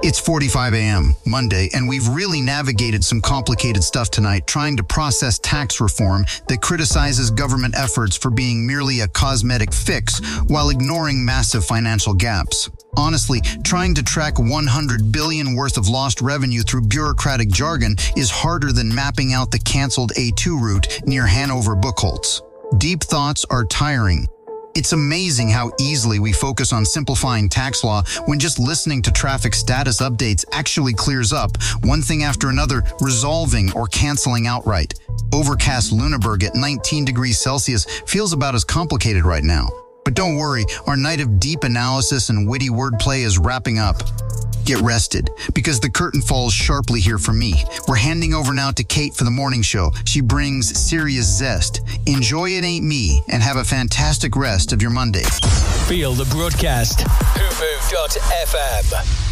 It's 4:45 a.m., Monday, and we've really navigated some complicated stuff tonight trying to process tax reform that criticizes government efforts for being merely a cosmetic fix while ignoring massive financial gaps. Honestly, trying to track $100 billion worth of lost revenue through bureaucratic jargon is harder than mapping out the canceled A2 route near Hanover Buchholz. Deep thoughts are tiring. It's amazing how easily we focus on simplifying tax law when just listening to traffic status updates actually clears up one thing after another, resolving or canceling outright. Overcast Lüneburg at 19 degrees Celsius feels about as complicated right now. But don't worry, our night of deep analysis and witty wordplay is wrapping up. Get rested, because the curtain falls sharply here for me. We're handing over now to Kate for the morning show. She brings serious zest. Enjoy It Ain't Me, and have a fantastic rest of your Monday. Feel the broadcast. WhoMove.fm.